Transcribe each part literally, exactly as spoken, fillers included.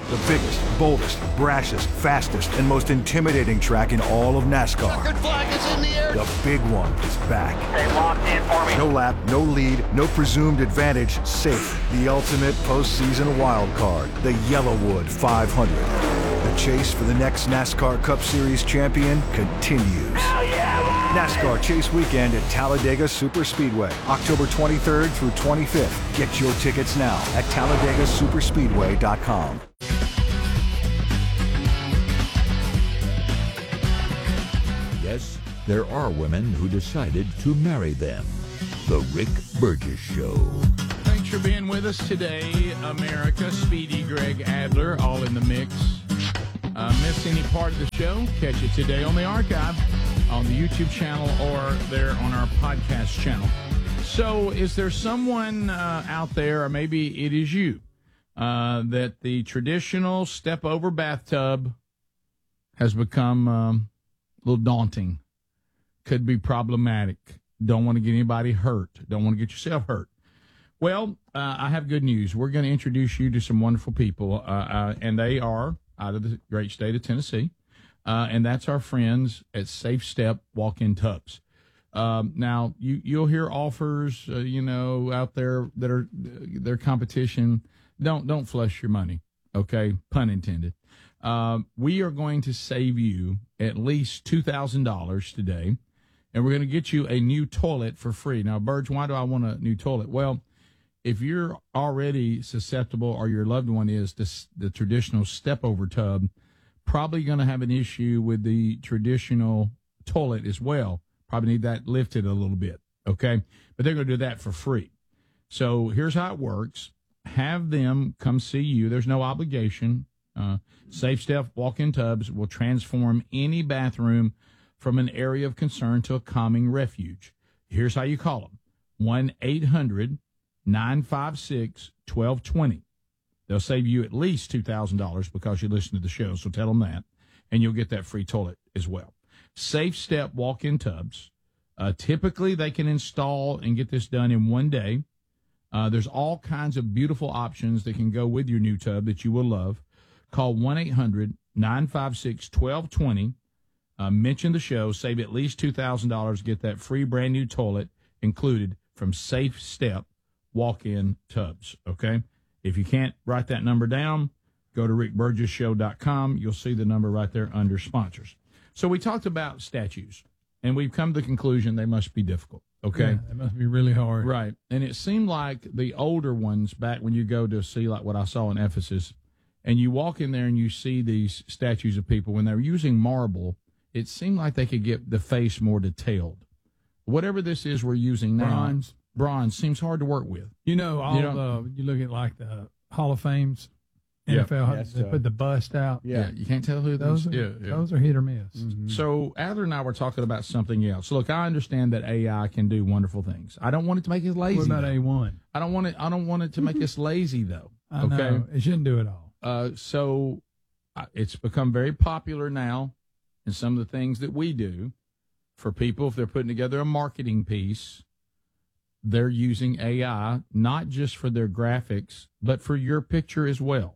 The biggest, boldest, brashest, fastest, and most intimidating track in all of NASCAR. Checkered flag is in the air. The big one is back. Stay locked in for me. No lap, no lead, no presumed advantage, safe. The ultimate postseason wild card, the Yellowwood five hundred. The chase for the next NASCAR Cup Series champion continues. Hell yeah, NASCAR Chase Weekend at Talladega Superspeedway, October twenty-third through twenty-fifth. Get your tickets now at Talladega Superspeedway dot com. Yes, there are women who decided to marry them. The Rick Burgess Show. Thanks for being with us today, America. Speedy, Greg Adler, all in the mix. Uh, miss any part of the show? Catch it today on the archive, on the YouTube channel, or there on our podcast channel. So is there someone uh, out there, or maybe it is you, uh, that the traditional step-over bathtub has become um, a little daunting, could be problematic, don't want to get anybody hurt, don't want to get yourself hurt? Well, uh, I have good news. We're going to introduce you to some wonderful people, uh, uh, and they are out of the great state of Tennessee, uh, and that's our friends at Safe Step Walk-In Tubs. Um, now, you, you'll hear offers, uh, you know, out there that are their competition. Don't don't flush your money, okay? Pun intended. Uh, we are going to save you at least two thousand dollars today, and we're going to get you a new toilet for free. Now, Burge, why do I want a new toilet? Well, if you're already susceptible, or your loved one is, to the traditional step-over tub, probably going to have an issue with the traditional toilet as well. Probably need that lifted a little bit, okay? But they're going to do that for free. So here's how it works. Have them come see you. There's no obligation. Uh, Safe Step Walk-In Tubs will transform any bathroom from an area of concern to a calming refuge. Here's how you call them. one eight hundred nine five six one two two zero. They'll save you at least two thousand dollars because you listen to the show, so tell them that, and you'll get that free toilet as well. Safe Step Walk-In Tubs. Uh, typically, they can install and get this done in one day. Uh, there's all kinds of beautiful options that can go with your new tub that you will love. Call one eight hundred nine five six one two two zero. Uh, mention the show. Save at least two thousand dollars. Get that free brand new toilet included from Safe Step Walk-In Tubs, okay? If you can't write that number down, go to rick burgess show dot com. You'll see the number right there under sponsors. So we talked about statues, and we've come to the conclusion they must be difficult, okay? Yeah, they must be really hard. Right. And it seemed like the older ones, back when you go to see like what I saw in Ephesus, and you walk in there and you see these statues of people, when they're using marble, it seemed like they could get the face more detailed. Whatever this is we're using now, Bronze. bronze seems hard to work with. You know, all You you, the, you look at like the Hall of Fames, N F L, Yes, they uh, put the bust out. Yeah. Yeah, you can't tell who Those those. are, Yeah, yeah. those are hit or miss. Mm-hmm. So Adler and I were talking about something else. Look, I understand that A I can do wonderful things. I don't want it to make us lazy. What about though. A one? I don't want it. I don't want it to make us lazy, though. I Okay. know. It shouldn't do it all. Uh, so uh, it's become very popular now in some of the things that we do for people. If they're putting together a marketing piece, they're using A I not just for their graphics, but for your picture as well.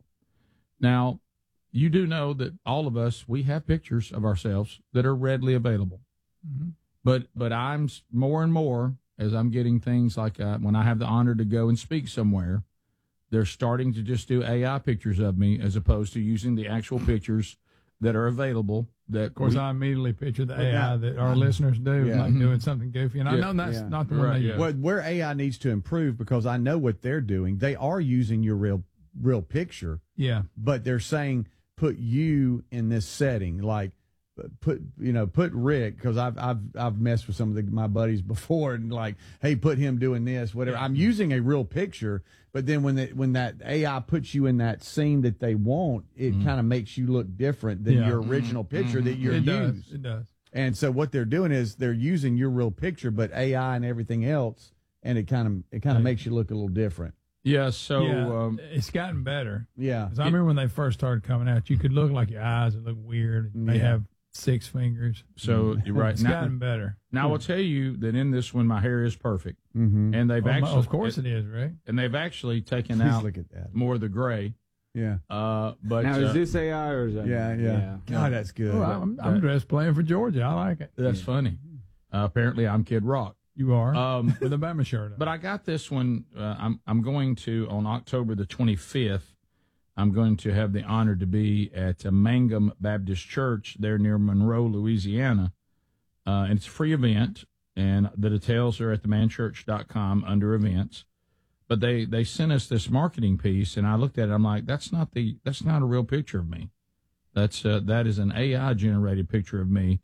Now, you do know that all of us, we have pictures of ourselves that are readily available. Mm-hmm. But but I'm s- more and more, as I'm getting things like uh, when I have the honor to go and speak somewhere, they're starting to just do A I pictures of me as opposed to using the actual pictures that are available. That Of course, we- I immediately picture the But A I now- that our listeners do, Yeah. like doing something goofy. And I Yeah. know that's Yeah. not the one Right, they yeah. use. Well, where A I needs to improve, because I know what they're doing. They are using your real real picture, Yeah. but they're saying put you in this setting, like put you know put Rick, because I've I've I've messed with some of the, my buddies before, and like, hey, put him doing this, whatever. I'm using a real picture, but then when that when that A I puts you in that scene that they want, it kind of makes you look different than Yeah. your original picture that you're It used. does. It does. And so what they're doing is they're using your real picture, but A I and everything else, and it kind of it kind of Right. makes you look a little different. yeah. So yeah, um, it's gotten better. Yeah. 'Cause I remember when they first started coming out, you could look like your eyes would look weird. They Yeah. have six fingers. so you're right. It's Now, gotten better. now I will tell you that in this one, my hair is perfect, Mm-hmm. and they've Well, actually, of course it is, right? and they've actually taken Please out look at that. more of the gray. Yeah. Uh, but Now, uh, is this A I or is that? Yeah, yeah. God, that's good. Oh, I'm, I'm dressed playing for Georgia. I like it. that's funny. Uh, apparently, I'm Kid Rock. You are Um, with a Bama shirt on. But I got this one. Uh, I'm I'm going to on October the twenty-fifth. I'm going to have the honor to be at uh, Mangum Baptist Church there near Monroe, Louisiana, uh, and it's a free event. And the details are at the man church dot com under events. But they they sent us this marketing piece, and I looked at it. I'm like, that's not the that's not a real picture of me. That's uh, that is an A I generated picture of me.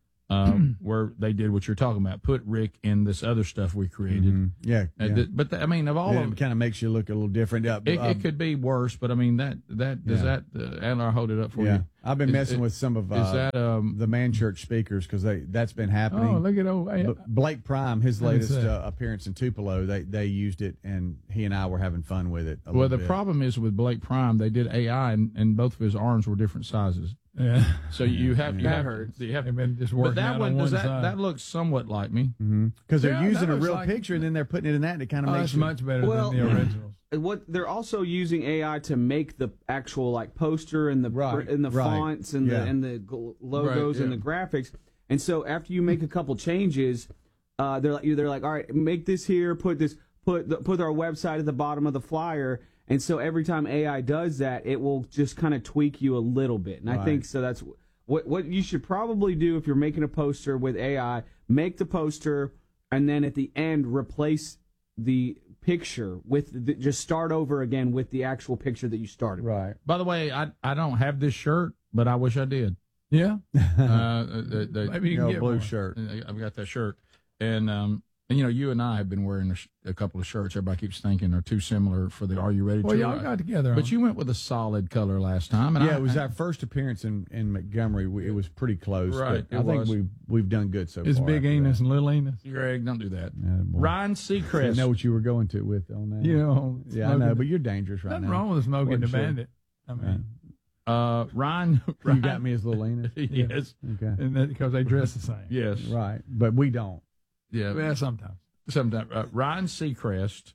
Um, where they did what you're talking about, put Rick in this other stuff we created. Mhm. Yeah, Uh, yeah. th- but the, I mean, of all Yeah, of it kind of makes you look a little different. Uh, it, uh, it could be worse, but I mean that that does Yeah. that. Uh, Adler, I'll hold it up for yeah. you. I've been Is- messing is- with some of uh, Is that um? the Man Church speakers because they that's been happening. oh, look at old. Hey, B- Blake Prime, his Let me latest see. uh, appearance in Tupelo, they they used it, and he and I were having fun with it. A Well, little the bit. problem is with Blake Prime, they did A I, and, and both of his arms were different sizes. yeah. So you have you That have hurts. you have. They've been just But working that out one on does one that side. that looks somewhat like me. because they're Yeah, using that a looks real like- picture and then they're putting it in that, and it kind of Oh, makes it's you, much better Well, than the originals. What they're also using A I to make the actual like poster and the Right, and the right. fonts and Yeah. the and the gl- logos Right, and yeah. the graphics. And so after you make a couple changes, uh, they're like they're like, all right, make this here, put this, put the, put our website at the bottom of the flyer. And so every time A I does that, it will just kind of tweak you a little bit. And I Right. think so. That's what what you should probably do if you're making a poster with A I. Make the poster, and then at the end replace the picture with the, just start over again with the actual picture that you started with. right. By the way, I I don't have this shirt, but I wish I did. Yeah. Uh, the, the, Maybe you You can know, get blue one. shirt. I've got that shirt, and um, and you know, you and I have been wearing a, sh- a couple of shirts. Everybody keeps thinking are too similar for the Are You Ready? Well, to y'all got together. But on. you went with a solid color last time, and Yeah, I, it was our first appearance in, in Montgomery. We, it was pretty close. Right, but it I think was. we we've done good so It's far. Big after Enos that. and Little Enos. Greg, don't do that. Yeah, boy. Ryan Didn't Seacrest. know what you were going to with on that. You know, yeah, I smoking- know, but you're dangerous right Nothing now. wrong with smoking Wasn't the sure. bandit. I mean, uh, Ryan, You Ryan. got me as little Enos. Yes, Okay. and that, because they dress the same. yes, Right, but we don't. yeah. Yeah, sometimes. Sometimes uh, Ryan Seacrest.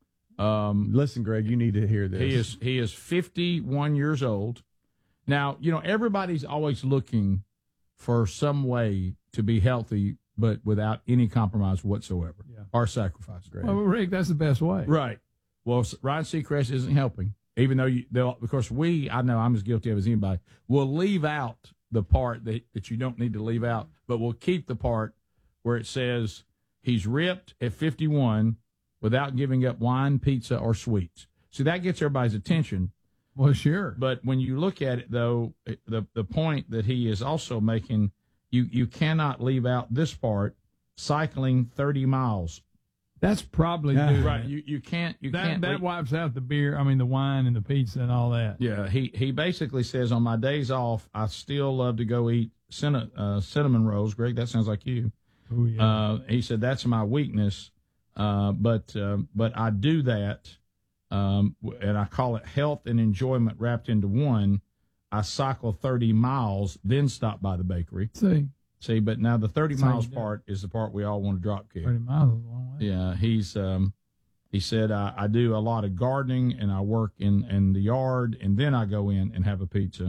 Um, Listen, Greg, you need to hear this. He is he is fifty-one years old. Now, you know, everybody's always looking for some way to be healthy, but without any compromise whatsoever Yeah. or sacrifice. Greg. Well, Rick, that's the best way. Right. Well, S- Ryan Seacrest isn't helping, even though you, they'll, of course, we, I know I'm as guilty of as anybody, will leave out the part that, that you don't need to leave out, but we'll keep the part where it says he's ripped at fifty-one without giving up wine, pizza, or sweets. See, that gets everybody's attention. Well, sure. But when you look at it, though, the the point that he is also making, you, you cannot leave out this part, cycling thirty miles. That's probably Yeah. doing Right. it. You you can't you that can't that leave- wipes out the beer. I mean, the wine and the pizza and all that. Yeah, he, he basically says on my days off, I still love to go eat cinna, uh, cinnamon rolls. Greg, that sounds like you. Oh yeah. Uh, he said that's my weakness, uh, but uh, but I do that, um, w- and I call it health and enjoyment wrapped into one. I cycle thirty miles, then stop by the bakery. See, See, but now the thirty That's how miles you do it. part is the part we all want to drop kick. thirty miles is a long way. Yeah, he's um, he said I, I do a lot of gardening and I work in, in the yard and then I go in and have a pizza,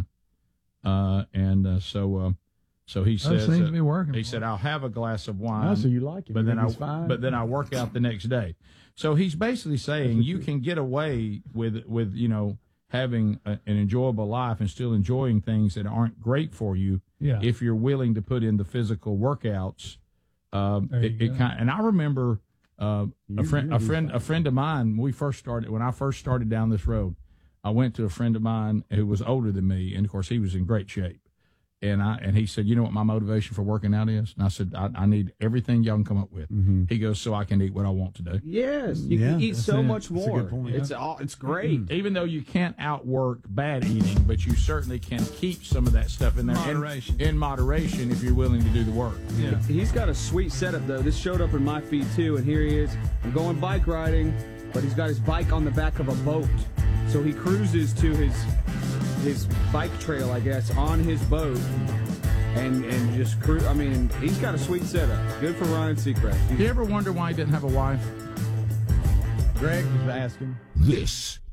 uh, and uh, so uh, so he That says seems uh, to be working. he for said him. I'll have a glass of wine, Oh, so you like him. but You then think I he's fine? but then I work out the next day. So he's basically saying you can get away with with you know having a, an enjoyable life and still enjoying things that aren't great for you Yeah. if you're willing to put in the physical workouts. Um, There it, you it go. kind and I remember uh, a You- friend, you a do friend, a fine. friend of mine. When we first started, when I first started down this road, I went to a friend of mine who was older than me, and of course he was in great shape. And I and he said, you know what my motivation for working out is? And I said, I, I need everything y'all can come up with. Mm-hmm. He goes, so I can eat what I want to do. Yes, you Yeah, can eat that's so it. much That's a more. good point. It's all, it's great. Even though you can't outwork bad eating, but you certainly can keep some of that stuff in there in- Moderation. in moderation if you're willing to do the work. Yeah. He's got a sweet setup though. This showed up in my feed too, and here he is. I'm going bike riding, but he's got his bike on the back of a boat. So he cruises to his his bike trail, I guess, on his boat, and and just cruise. I mean, he's got a sweet setup. Good for Ryan Seacrest. Do you ever wonder why he didn't have a wife? Greg was asking. This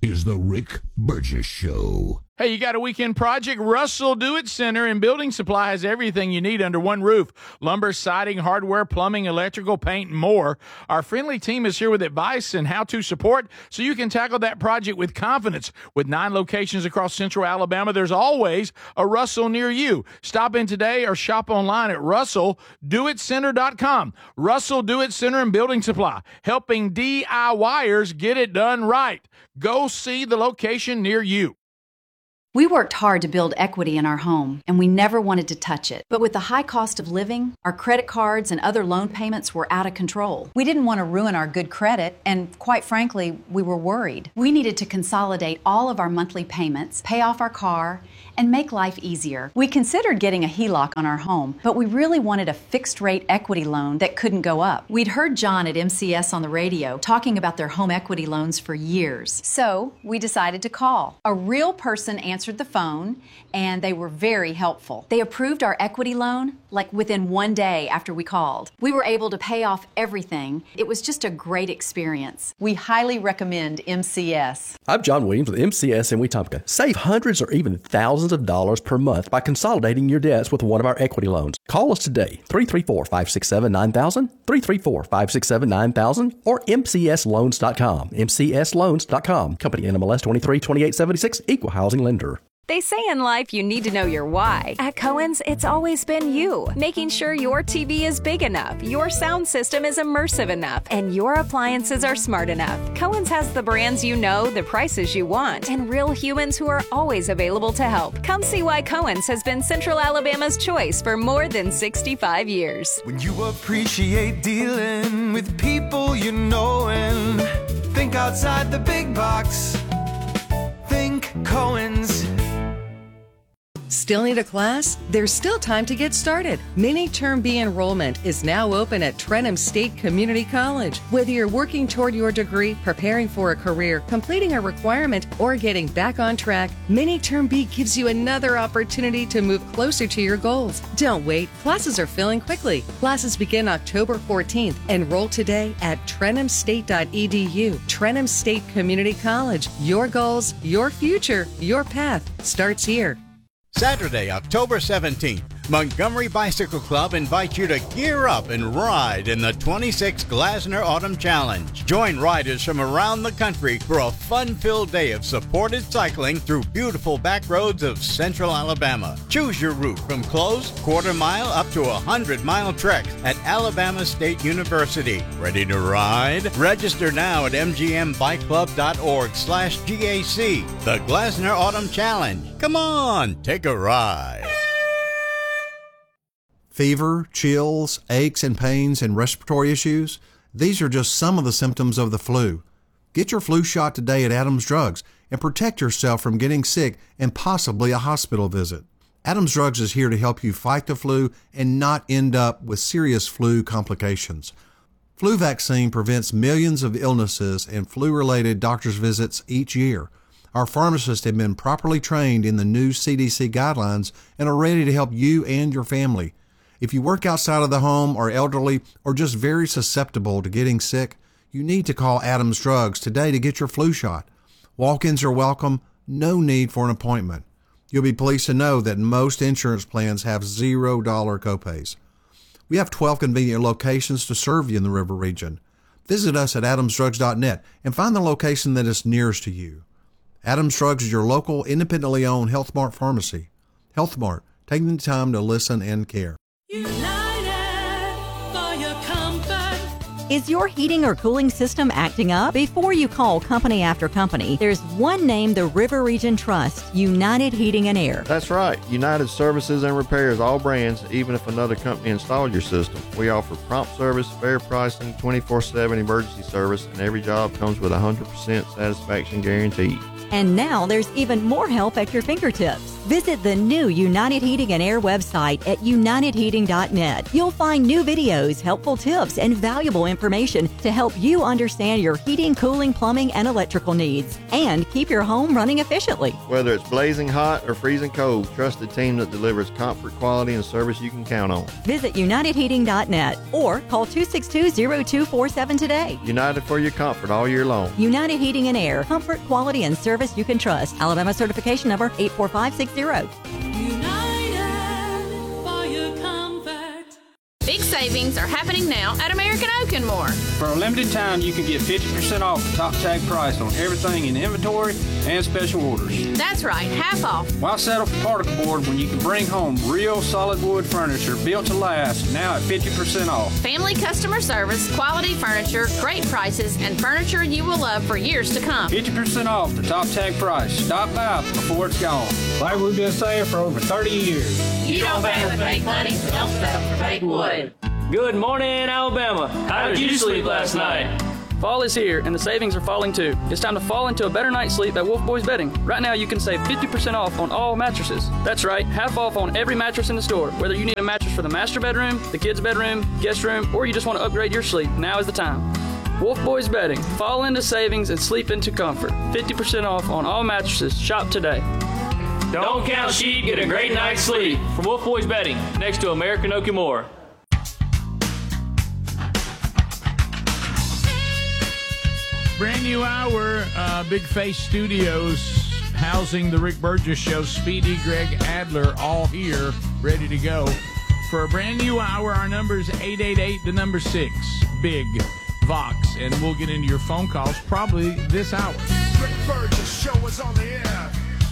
is The Rick Burgess Show. Hey, you got a weekend project? Russell Do-It Center and Building Supply has everything you need under one roof. Lumber, siding, hardware, plumbing, electrical, paint, and more. Our friendly team is here with advice and how-to support so you can tackle that project with confidence. With nine locations across central Alabama, there's always a Russell near you. Stop in today or shop online at russell do it center dot com. Russell Do-It Center and Building Supply, helping DIYers get it done right. Go see the location near you. We worked hard to build equity in our home, and we never wanted to touch it. But with the high cost of living, our credit cards and other loan payments were out of control. We didn't want to ruin our good credit, and quite frankly, we were worried. We needed to consolidate all of our monthly payments, pay off our car, and make life easier. We considered getting a H E L O C on our home, but we really wanted a fixed-rate equity loan that couldn't go up. We'd heard John at M C S on the radio talking about their home equity loans for years. So we decided to call. A real person answered the phone, and they were very helpful. They approved our equity loan like within one day after we called. We were able to pay off everything. It was just a great experience. We highly recommend M C S. I'm John Williams with M C S in Wetumpka. Save hundreds or even thousands of dollars per month by consolidating your debts with one of our equity loans. Call us today, three three four, five six seven, nine thousand, three three four, five six seven, nine thousand, or m c s loans dot com. m c s loans dot com. Company N M L S twenty-three twenty-eight seventy-six, Equal Housing Lender. They say in life you need to know your why. At Cohen's, it's always been you. Making sure your T V is big enough, your sound system is immersive enough, and your appliances are smart enough. Cohen's has the brands you know, the prices you want, and real humans who are always available to help. Come see why Cohen's has been Central Alabama's choice for more than sixty-five years. When you appreciate dealing with people you know and think outside the big box, think Cohen's. Still need a class? There's still time to get started. Mini Term B enrollment is now open at Trenham State Community College. Whether you're working toward your degree, preparing for a career, completing a requirement, or getting back on track, Mini Term B gives you another opportunity to move closer to your goals. Don't wait. Classes are filling quickly. Classes begin October fourteenth. Enroll today at trenham state dot e d u. Trenham State Community College. Your goals, your future, your path starts here. Saturday, October seventeenth, Montgomery Bicycle Club invites you to gear up and ride in the twenty-sixth Glasner Autumn Challenge. Join riders from around the country for a fun-filled day of supported cycling through beautiful back roads of central Alabama. Choose your route from closed, quarter mile up to a hundred mile treks at Alabama State University. Ready to ride? Register now at m g m bike club dot org slash G A C. The Glasner Autumn Challenge. Come on, take a ride. Fever, chills, aches and pains, and respiratory issues, these are just some of the symptoms of the flu. Get your flu shot today at Adams Drugs and protect yourself from getting sick and possibly a hospital visit. Adams Drugs is here to help you fight the flu and not end up with serious flu complications. Flu vaccine prevents millions of illnesses and flu-related doctor's visits each year. Our pharmacists have been properly trained in the new C D C guidelines and are ready to help you and your family. If you work outside of the home, are elderly, or just very susceptible to getting sick, you need to call Adams Drugs today to get your flu shot. Walk-ins are welcome, no need for an appointment. You'll be pleased to know that most insurance plans have zero dollar copays. We have twelve convenient locations to serve you in the River region. Visit us at adams drugs dot net and find the location that is nearest to you. Adams Drugs is your local, independently owned Health Mart pharmacy. Health Mart, taking the time to listen and care. United for your comfort. Is your heating or cooling system acting up? Before you call company after company, there's one name the River Region trusts, United Heating and Air. That's right. United services and repairs all brands, even if another company installed your system. We offer prompt service, fair pricing, twenty-four seven emergency service, and every job comes with a one hundred percent satisfaction guarantee. And now there's even more help at your fingertips. Visit the new United Heating and Air website at united heating dot net. You'll find new videos, helpful tips, and valuable information to help you understand your heating, cooling, plumbing, and electrical needs and keep your home running efficiently. Whether it's blazing hot or freezing cold, trust a team that delivers comfort, quality, and service you can count on. Visit united heating dot net or call two six two, zero two four seven today. United for your comfort all year long. United Heating and Air. Comfort, quality, and service you can trust. Alabama certification number eight four five six zero. For your comfort. Big savings are happening now at American Oak and More. For a limited time, you can get fifty percent off the top tag price on everything in inventory and special orders. That's right, half off. Why settle for particle board when you can bring home real solid wood furniture built to last now at fifty percent off? Family customer service, quality furniture, great prices, and furniture you will love for years to come. fifty percent off the top tag price. Stop by before it's gone. Like we've been saying for over thirty years. You don't pay with fake money, so don't settle for fake wood. Good morning, Alabama. How did you sleep last night? Fall is here, and the savings are falling too. It's time to fall into a better night's sleep at Wolf Boys Bedding. Right now, you can save fifty percent off on all mattresses. That's right, half off on every mattress in the store. Whether you need a mattress for the master bedroom, the kids' bedroom, guest room, or you just want to upgrade your sleep, now is the time. Wolf Boys Bedding. Fall into savings and sleep into comfort. fifty percent off on all mattresses. Shop today. Don't count sheep, get a great night's sleep. From Wolf Boys Bedding, next to American Oak and More. Brand new hour, uh, Big Face Studios, housing the Rick Burgess Show. Speedy, Greg Adler, all here, ready to go. For a brand new hour, our number is eight eight eight, the number six, Big Vox. And we'll get into your phone calls probably this hour. Rick Burgess Show is on the air.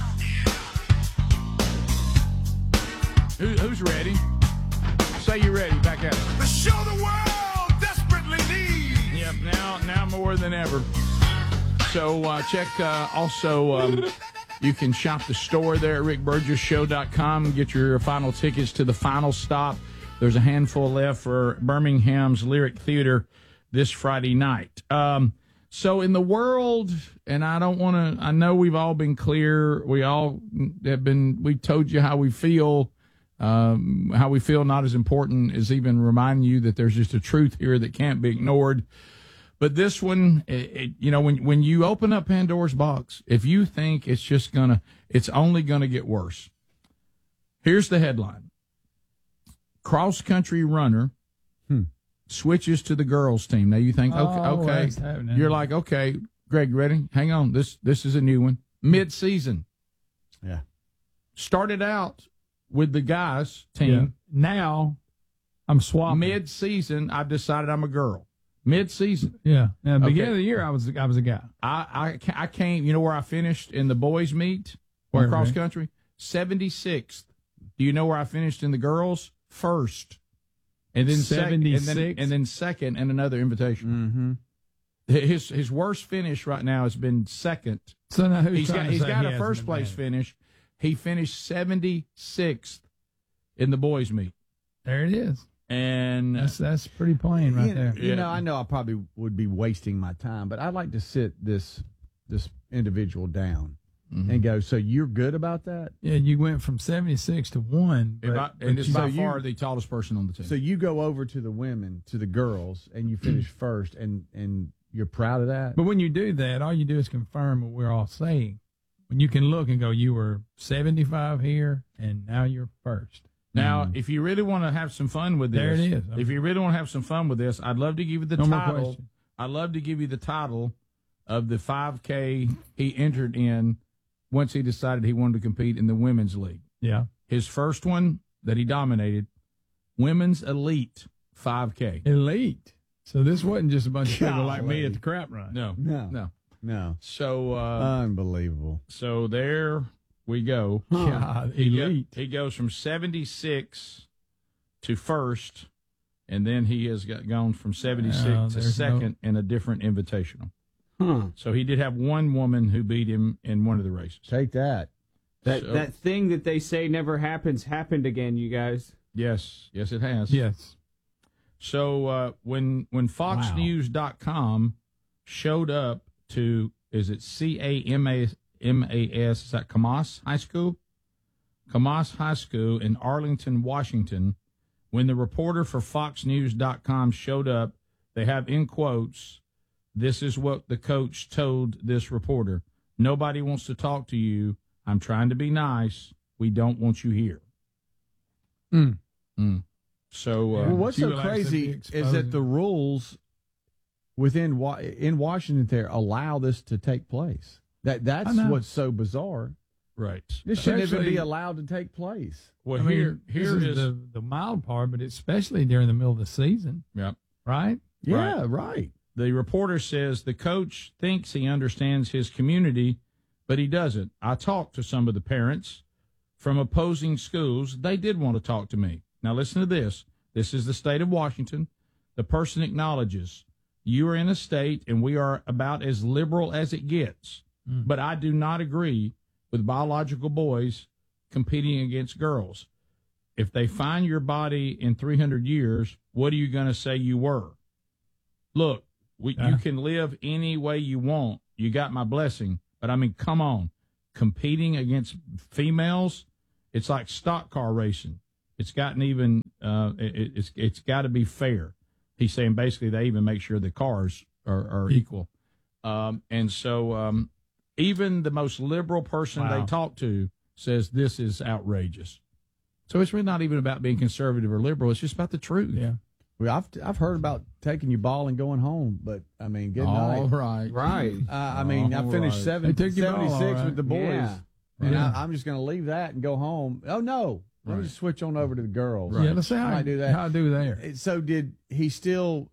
Who, who's ready? Say you're ready. Back at it. The show the world desperately needs. Yep, now, now more than ever. So uh, check uh, also, um, you can shop the store there at rick burgess show dot com and get your final tickets to the final stop. There's a handful left for Birmingham's Lyric Theater this Friday night. Um, so in the world, and I don't want to, I know we've all been clear. We all have been, we told you how we feel. Um, how we feel not as important as even reminding you that there's just a truth here that can't be ignored. But this one, it, it, you know, when when you open up Pandora's box, if you think it's just gonna, it's only gonna get worse. Here's the headline: cross country runner hmm. switches to the girls team. Now you think, okay, Oh, okay, that's happening. you're like, okay, Greg, ready? Hang on, this this is a new one. Mid season, yeah, started out with the guys team. Yeah. Now I'm swapping. Mid season, I've decided I'm a girl. Mid season, Yeah. Now, at the beginning Okay. of the year, I was I was a guy. I, I, ca- I came, you know where I finished in the boys' meet? Where, cross Rick? country? seventy-sixth. Do you know where I finished in the girls? First. And then second. And then, seventy-six? and then second and another invitation. Mm-hmm. His his worst finish right now has been second. So now who's He's trying got, to he's say got he a hasn't first been place bad? finish. He finished seventy-sixth in the boys' meet. There it is. And That's that's pretty plain right you, there. You know, I know I probably would be wasting my time, but I'd like to sit this this individual down Mm-hmm. and go, so you're good about that? Yeah, you went from seventy-six to one. If But, I- but and it's you- by so you- far the tallest person on the team. So you go over to the women, to the girls, and you finish first, and and you're proud of that? But when you do that, all you do is confirm what we're all saying. When you can look and go, you were seventy-five here, and now you're first. Now, if you really want to have some fun with this, There it is. If you really want to have some fun with this, I'd love to give you the No more title. questions. I'd love to give you the title of the five K he entered in once he decided he wanted to compete in the women's league. Yeah. His first one that he dominated, Women's Elite five K. Elite. So this wasn't just a bunch of people like me Golly. at the crap run. No, No. no. No. So, uh, Unbelievable. so there we go. God, He, go- elite. he goes from seventy-six to first, and then he has got gone from seventy-six Well, to there's second in a different invitational. Huh. So he did have one woman who beat him in one of the races. Take that. That So- that thing that they say never happens happened again, you guys. Yes, yes, it has. Yes. So uh, when when fox news dot com showed up to, is it C A M A M A S, is that Camas High School? Camas High School in Arlington, Washington. When the reporter for Fox News dot com showed up, they have in quotes, this is what the coach told this reporter. Nobody wants to talk to you. I'm trying to be nice. We don't want you here. Mm. Mm. So, uh, well, what's so crazy is that the rules within Wa- in Washington there allow this to take place. That that's what's so bizarre. Right. This shouldn't even Actually- be allowed to take place. Well, I mean, here, here this is, is the, the mild part, but especially during the middle of the season. Yep. Right? Yeah, right. The reporter says the coach thinks he understands his community, but he doesn't. I talked to some of the parents from opposing schools. They did want to talk to me. Now, listen to this. This is the state of Washington. The person acknowledges you are in a state and we are about as liberal as it gets. Mm. But I do not agree with biological boys competing against girls. If they find your body in three hundred years, what are you going to say you were? Look, we, Yeah. you can live any way you want. You got my blessing. But, I mean, come on. Competing against females, it's like stock car racing. It's gotten even, uh, it, it's it's got to be fair. He's saying basically they even make sure the cars are, are equal. Um, and so um, even the most liberal person Wow. they talk to says this is outrageous. So it's really not even about being conservative or liberal. It's just about the truth. Yeah. Well, I've I've heard about taking your ball and going home, but I mean, good All night. right. Right. Uh, I mean, I All finished right. seven, They took your ball, seventy-six all right. with the boys, Yeah. and Yeah. I, I'm just going to leave that and go home. Oh no, let me Right. just switch on over to the girls. Yeah, let's see how, I might do that. how I do there. So did he still